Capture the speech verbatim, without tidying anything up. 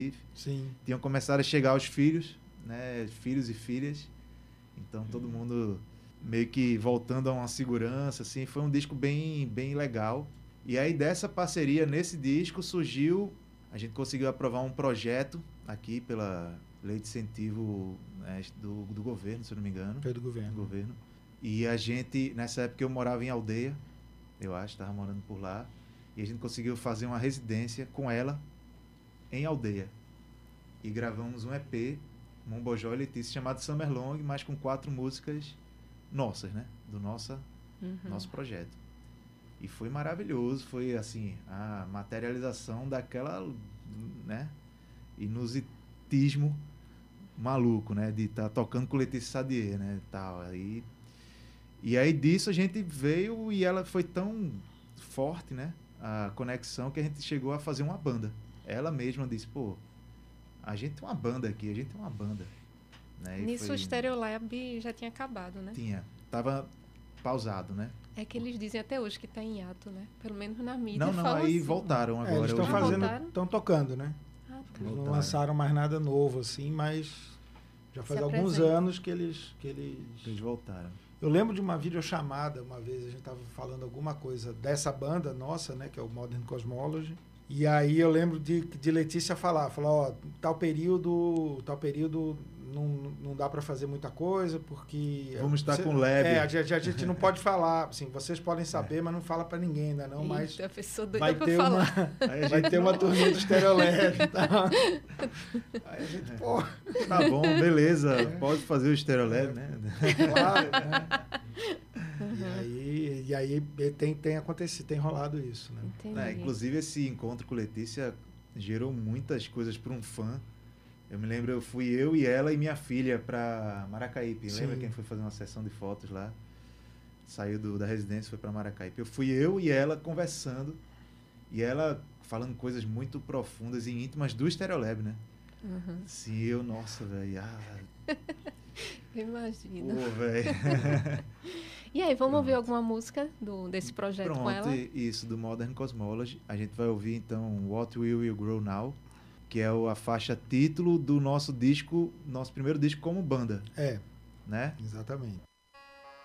Sim. Tinham começado a chegar os filhos, né? Filhos e filhas. Então todo mundo meio que voltando a uma segurança, assim. Foi um disco bem, bem legal. E aí dessa parceria, nesse disco, surgiu... A gente conseguiu aprovar um projeto aqui pela lei de incentivo, né, do, do governo, se eu não me engano. Foi do governo. Do governo. E a gente, nessa época eu morava em Aldeia, eu acho, estava morando por lá. E a gente conseguiu fazer uma residência com ela em Aldeia. E gravamos um E P, Mombojó e Letícia, chamado Summer Long, mas com quatro músicas nossas, né? Do nossa, uhum. nosso projeto. E foi maravilhoso, foi assim, a materialização daquela, né? Inusitismo maluco, né? De estar tá tocando com Letícia Sadier, né? Tal. Aí, e aí disso a gente veio e ela foi tão forte, né? A conexão que a gente chegou a fazer uma banda. Ela mesma disse, pô, a gente tem uma banda aqui, a gente tem uma banda. Né? Nisso foi... o Stereolab já tinha acabado, né? Tinha. Tava pausado, né? É que eles dizem até hoje que tá em hiato, né? Pelo menos na mídia. Não, não, aí assim. voltaram agora. É, eles estão fazendo, voltaram? estão tocando, né? Ah, tá. Eles não lançaram mais nada novo, assim, mas já faz alguns anos que eles, que eles... Eles voltaram. Eu lembro de uma videochamada, uma vez a gente estava falando alguma coisa dessa banda nossa, né, que é o Modern Cosmology. E aí eu lembro de, de Letícia falar, falar, ó, tal período, tal período não, não dá para fazer muita coisa, porque... Vamos estar você, com lab. É, a, a, a gente não pode falar, assim, vocês podem saber, é. mas não fala para ninguém ainda não, Eita, mas a pessoa doida vai pra ter falar. uma, vai gente... ter uma turnê de Stereolab e tal. Aí a gente, pô... Tá bom, beleza, é. pode fazer o Stereolab, é. né? Claro, né? Uhum. E aí, e aí tem, tem acontecido, tem rolado isso, né? É, inclusive esse encontro com Letícia gerou muitas coisas para um fã. Eu me lembro, eu fui eu e ela e minha filha para Maracaípe. Sim. Lembra quem foi fazer uma sessão de fotos lá? Saiu do, da residência, foi para Maracaípe. Eu fui eu e ela conversando e ela falando coisas muito profundas e íntimas do Stereolab, né? Uhum. Sim, eu, nossa, velho. Ah, imagina. Pô, velho. E aí, vamos Pronto. ouvir alguma música do, desse projeto Pronto, com ela? Isso, do Modern Cosmology. A gente vai ouvir, então, What Will You Grow Now, que é a faixa título do nosso disco, nosso primeiro disco como banda. É, né? Exatamente.